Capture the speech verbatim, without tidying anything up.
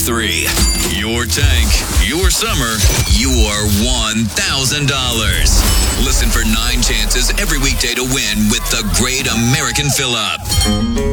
three. Your tank, your summer, your one thousand dollars. Listen for nine chances every weekday to win with the Great American Fill-Up.